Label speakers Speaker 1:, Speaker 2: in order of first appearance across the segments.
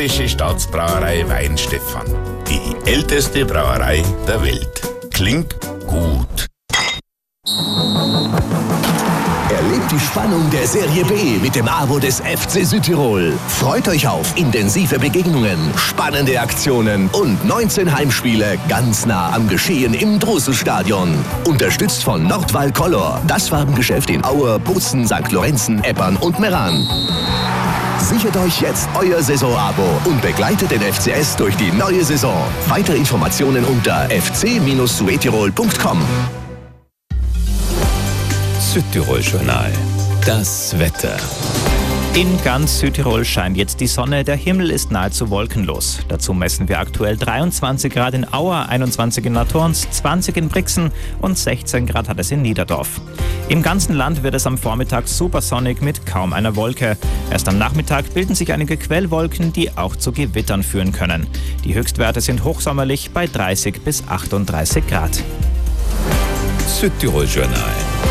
Speaker 1: Bayerische Staatsbrauerei Weihenstephan. Die älteste Brauerei der Welt. Klingt gut.
Speaker 2: Erlebt die Spannung der Serie B mit dem Abo des FC Südtirol. Freut euch auf intensive Begegnungen, spannende Aktionen und 19 Heimspiele ganz nah am Geschehen im Drosselstadion. Unterstützt von Nordwall Color, das Farbengeschäft in Aue, Bozen, St. Lorenzen, Eppern und Meran. Sichert euch jetzt euer Saisonabo und begleitet den FCS durch die neue Saison. Weitere Informationen unter fc-suetirol.com.
Speaker 3: Südtirol-Journal. Das Wetter. In ganz Südtirol scheint jetzt die Sonne, der Himmel ist nahezu wolkenlos. Dazu messen wir aktuell 23 Grad in Auer, 21 in Natorns, 20 in Brixen und 16 Grad hat es in Niederdorf. Im ganzen Land wird es am Vormittag supersonnig mit kaum einer Wolke. Erst am Nachmittag bilden sich einige Quellwolken, die auch zu Gewittern führen können. Die Höchstwerte sind hochsommerlich bei 30 bis 38 Grad.
Speaker 4: Südtirol-Journal.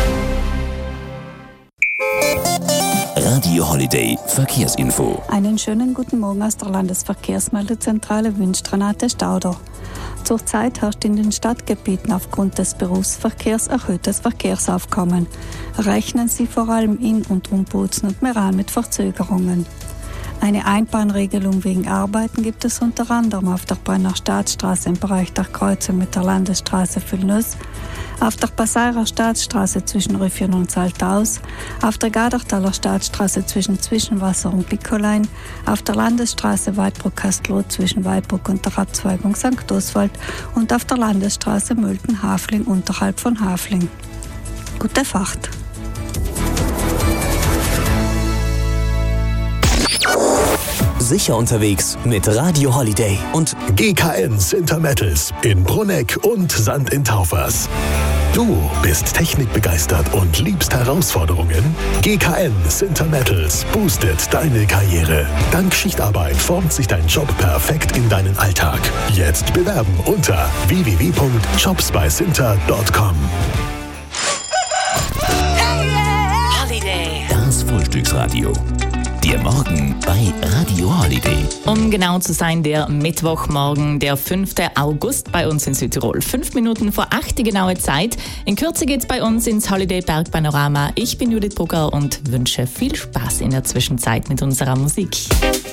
Speaker 4: Radio Holiday Verkehrsinfo.
Speaker 5: Einen schönen guten Morgen aus der Landesverkehrsmeldezentrale wünscht Renate Stauder. Zurzeit herrscht in den Stadtgebieten aufgrund des Berufsverkehrs erhöhtes Verkehrsaufkommen. Rechnen Sie vor allem in und um Bozen und Meran mit Verzögerungen. Eine Einbahnregelung wegen Arbeiten gibt es unter anderem auf der Brenner Staatsstraße im Bereich der Kreuzung mit der Landesstraße Villeneuve, auf der Passairer Staatsstraße zwischen Rüffien und Saltaus, auf der Gadertaler Staatsstraße zwischen Zwischenwasser und Bickolein, auf der Landesstraße Weidbruck-Kastelroth zwischen Weidbruck und der Abzweigung St. Oswald und auf der Landesstraße Mülten-Hafling unterhalb von Hafling. Gute Fahrt!
Speaker 4: Sicher unterwegs mit Radio Holiday
Speaker 2: und GKN Sintermettels in Brunegg und Sand in Taufers. Du bist technikbegeistert und liebst Herausforderungen? GKN Sintermettels boostet deine Karriere. Dank Schichtarbeit formt sich dein Job perfekt in deinen Alltag. Jetzt bewerben unter www.jobsbysinter.com.
Speaker 4: Das Frühstücksradio. Der Morgen bei Radio Holiday.
Speaker 6: Um genau zu sein, der Mittwochmorgen, der 5. August bei uns in Südtirol. 5 Minuten vor 8 die genaue Zeit. In Kürze geht's bei uns ins Holiday Bergpanorama. Ich bin Judith Brugger und wünsche viel Spaß in der Zwischenzeit mit unserer Musik.